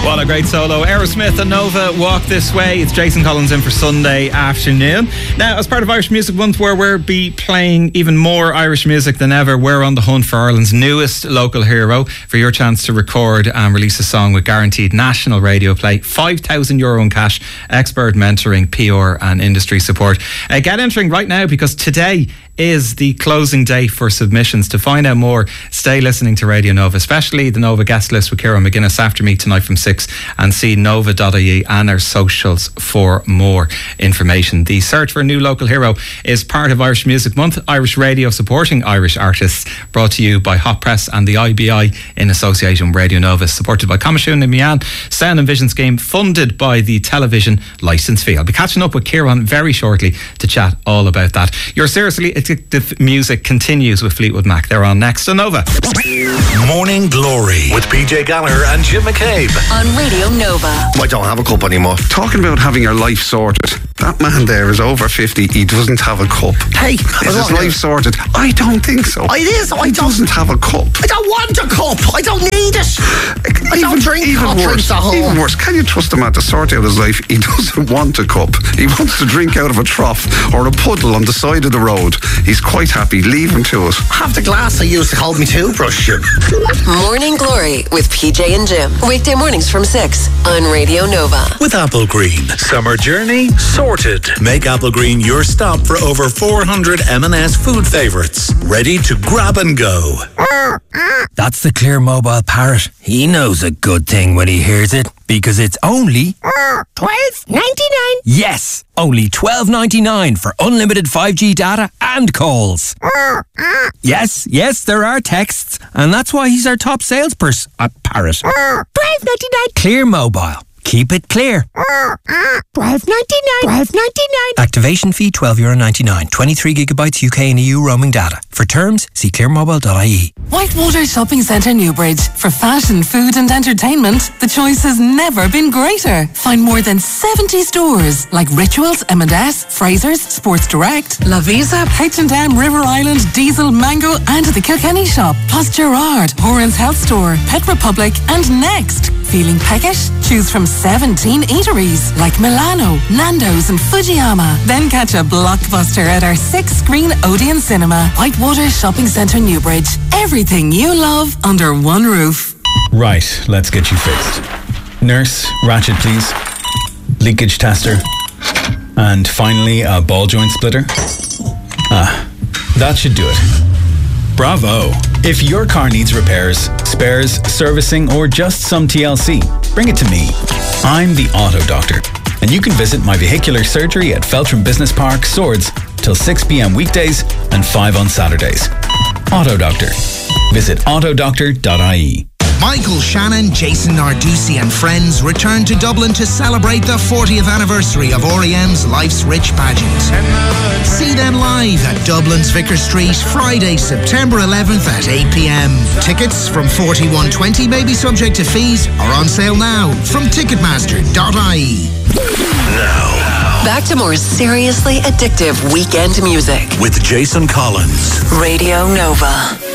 What a great solo. Aerosmith and Nova, Walk This Way. It's Jason Collins in for Sunday afternoon. Now, as part of Irish Music Month, where we'll be playing even more Irish music than ever, we're on the hunt for Ireland's newest local hero. For your chance to record and release a song with guaranteed national radio play, €5,000 in cash, expert mentoring, PR and industry support. Get entering right now, because today is the closing date for submissions. To find out more, stay listening to Radio Nova, especially the Nova guest list with Ciara McGuinness after me tonight from 6, and see nova.ie and our socials for more information. The search for a new local hero is part of Irish Music Month, Irish radio supporting Irish artists, brought to you by Hot Press and the IBI in association with Radio Nova, supported by Coimisiún na Meán Sound and Vision Scheme, funded by the television licence fee. I'll be catching up with Ciarán very shortly to chat all about that. You're seriously addictive music continues with Fleetwood Mac. They're on next on Nova. Morning Glory with PJ Gallagher and Jim McCabe on Radio Nova. I don't have a cup anymore. Talking about having your life sorted. That man there is over 50. He doesn't have a cup. Hey, is his life sorted? I don't think so. It is. He doesn't have a cup. I don't want a cup. I don't need it. I don't drink hot drinks at home. Even worse, can you trust a man to sort out his life? He doesn't want a cup. He wants to drink out of a trough or a puddle on the side of the road. He's quite happy. Leave him to it. Have the glass I used to hold me toothbrush. Morning Glory with PJ and Jim. Weekday mornings from 6 on Radio Nova. With Apple Green. Summer journey sorted. Make Apple Green your stop for over 400 M&S food favourites. Ready to grab and go. That's the Clear Mobile Parrot. He knows a good thing when he hears it, because it's only $12.99. Yes, only $12.99 for unlimited 5G data and calls. Yes, there are texts, and that's why he's our top salesperson at Parrot. $12.99. Clear Mobile. Keep it clear. $12.99. Activation fee €12.99. 23 gigabytes UK and EU roaming data. For terms, see clearmobile.ie. Whitewater Shopping Centre Newbridge. For fashion, food and entertainment, the choice has never been greater. Find more than 70 stores like Rituals, M&S, Fraser's, Sports Direct, La Visa, H&M, River Island, Diesel, Mango and the Kilkenny Shop. Plus Gerard, Horan's Health Store, Pet Republic and Next. Feeling peckish? Choose from 17 eateries like Milano, Nando's and Fujiyama. Then catch a blockbuster at our 6-screen Odeon Cinema. Whitewater Shopping Centre Newbridge. Everything you love under one roof. Right, let's get you fixed. Nurse, ratchet please. Leakage tester. And finally a ball joint splitter. That should do it. Bravo! If your car needs repairs, spares, servicing, or just some TLC, bring it to me. I'm the Auto Doctor, and you can visit my vehicular surgery at Feltram Business Park, Swords, till 6 p.m. weekdays and 5 on Saturdays. Auto Doctor. Visit autodoctor.ie. Michael Shannon, Jason Narducci and friends return to Dublin to celebrate the 40th anniversary of REM's Life's Rich pageant. See them live at Dublin's Vicar Street, Friday, September 11th at 8 p.m. Tickets from $41.20 may be subject to fees, are on sale now from ticketmaster.ie. Now, back to more seriously addictive weekend music with Jason Collins. Radio Nova.